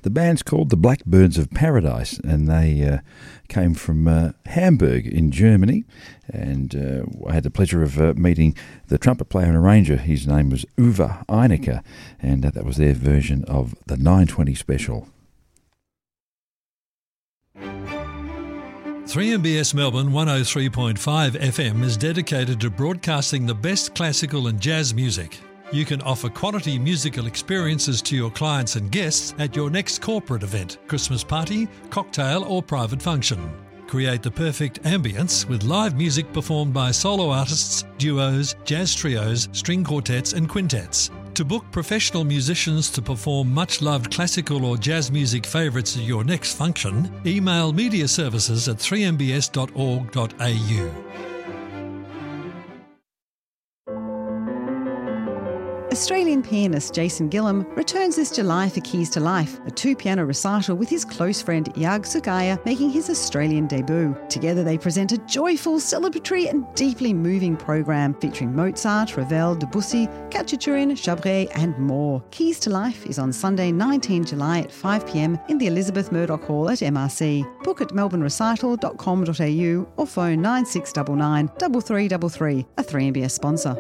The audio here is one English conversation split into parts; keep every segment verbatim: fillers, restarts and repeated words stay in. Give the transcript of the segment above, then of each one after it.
The band's called the Blackbirds of Paradise, and they uh, came from uh, Hamburg in Germany. And uh, I had the pleasure of uh, meeting the trumpet player and arranger. His name was Uwe Einecker, and uh, that was their version of the nine twenty special. three M B S Melbourne one oh three point five F M is dedicated to broadcasting the best classical and jazz music. You can offer quality musical experiences to your clients and guests at your next corporate event, Christmas party, cocktail or private function. Create the perfect ambience with live music performed by solo artists, duos, jazz trios, string quartets and quintets. To book professional musicians to perform much-loved classical or jazz music favourites at your next function, email media services at three m b s dot org dot a u. Australian pianist Jason Gillam returns this July for Keys to Life, a two-piano recital with his close friend Yag Sugaya making his Australian debut. Together they present a joyful, celebratory and deeply moving program featuring Mozart, Ravel, Debussy, Khachaturian, Chabré and more. Keys to Life is on Sunday the nineteenth of July at five p m in the Elizabeth Murdoch Hall at M R C. Book at melbourne recital dot com dot a u or phone nine six nine nine, three three three three, a three M B S sponsor.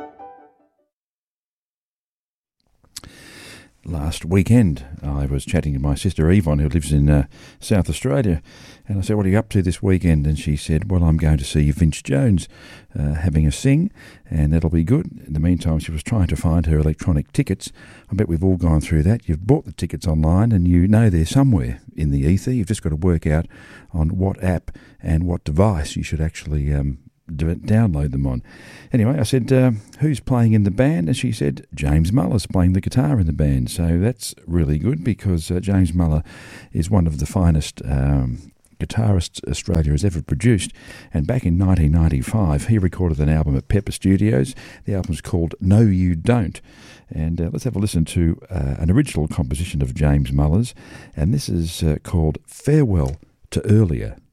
Last weekend, I was chatting to my sister Yvonne, who lives in uh, South Australia, and I said, what are you up to this weekend? And she said, well, I'm going to see Vince Jones uh, having a sing, and that'll be good. In the meantime, she was trying to find her electronic tickets. I bet we've all gone through that. You've bought the tickets online, and you know they're somewhere in the ether. You've just got to work out on what app and what device you should actually um, download them on. Anyway, I said, uh, who's playing in the band? And she said, James Muller's playing the guitar in the band. So that's really good because uh, James Muller is one of the finest um, guitarists Australia has ever produced. And back in nineteen ninety-five, he recorded an album at Pepper Studios. The album's called No You Don't. And uh, let's have a listen to uh, an original composition of James Muller's. And this is uh, called Farewell to Earlier.